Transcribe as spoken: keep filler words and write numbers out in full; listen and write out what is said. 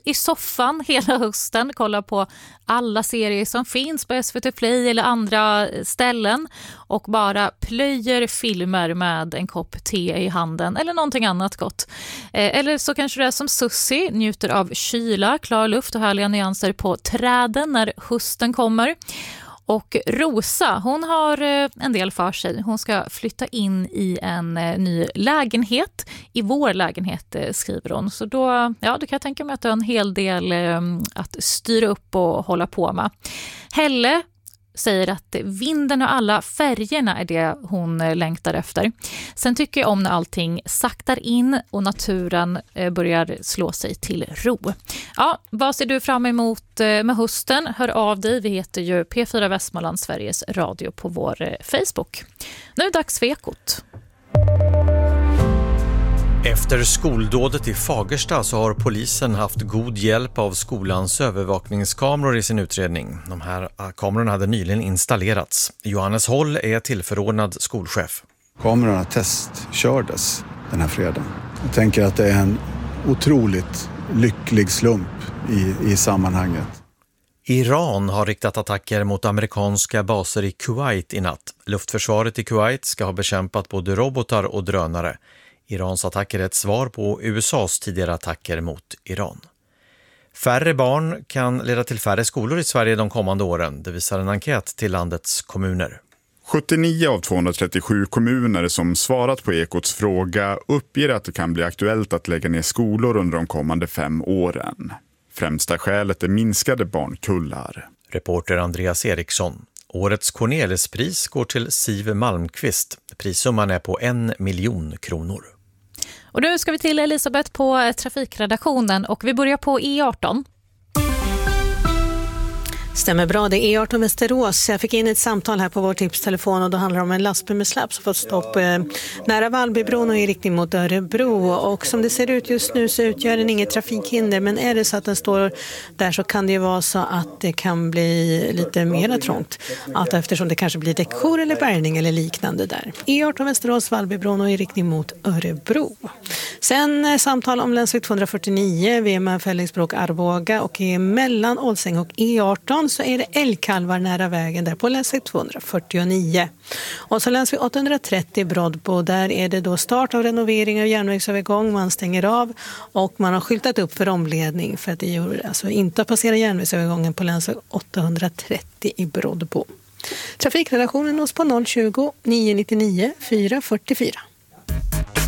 i soffan hela hösten, kollar på alla serier som finns på S V T Play eller andra ställen och bara plöjer filmer med en kopp te i handen eller någonting annat gott. Eller så kanske det är som Sussi, njuter av kyla, klar luft och härliga nyanser på träden när hösten kommer. Och Rosa, hon har en del för sig. Hon ska flytta in i en ny lägenhet. I vår lägenhet, skriver hon. Så då, ja, då kan jag tänka mig att det är en hel del att styra upp och hålla på med. Helle säger att vinden och alla färgerna är det hon längtar efter. Sen tycker jag om när allting saktar in och naturen börjar slå sig till ro. Ja, vad ser du fram emot med hösten? Hör av dig. Vi heter ju P fyra Västmanland, Sveriges Radio, på vår Facebook. Nu är det dags för Ekot. Efter skoldådet i Fagersta så har polisen haft god hjälp av skolans övervakningskameror i sin utredning. De här kamerorna hade nyligen installerats. Johannes Håll är tillförordnad skolchef. Kamerorna testkördes den här fredagen. Jag tänker att det är en otroligt lycklig slump i, i sammanhanget. Iran har riktat attacker mot amerikanska baser i Kuwait i natt. Luftförsvaret i Kuwait ska ha bekämpat både robotar och drönare. Irans attacker är ett svar på U S A:s tidigare attacker mot Iran. Färre barn kan leda till färre skolor i Sverige de kommande åren. Det visar en enkät till landets kommuner. sjuttionio av tvåhundratrettiosju kommuner som svarat på Ekots fråga uppger att det kan bli aktuellt att lägga ner skolor under de kommande fem åren. Främsta skälet är minskade barnkullar. Reporter Andreas Eriksson. Årets Corneliuspris går till Siv Malmqvist. Prissumman är på en miljon kronor. Och nu ska vi till Elisabeth på trafikredaktionen och vi börjar på E arton. Stämmer bra, det är E arton Västerås. Jag fick in ett samtal här på vår tipstelefon och då handlar det om en lastbil med släp som fått stopp eh, nära Vallbybron och i riktning mot Örebro. Och som det ser ut just nu så utgör den inget trafikhinder, men är det så att den står där så kan det ju vara så att det kan bli lite mer trångt. Allt eftersom det kanske blir däckjour eller bärgning eller liknande där. E arton Västerås, Vallbybron och i riktning mot Örebro. Sen eh, samtal om länsväg tvåhundrafyrtionio vid Fällingsbråk Arboga och mellan Ålsäng och E arton så är det älgkalvar nära vägen där på länsväg tvåhundrafyrtionio. Och så länsväg åttahundratrettio Brodbo, där är det då start av renovering av järnvägsövergång. Man stänger av och man har skyltat upp för omledning för att det gör alltså inte att passera järnvägsövergången på länsväg åttahundratrettio i Brodbo. Trafikredaktionen nås på noll tjugo, nio nittionio, fyra fyrtiofyra.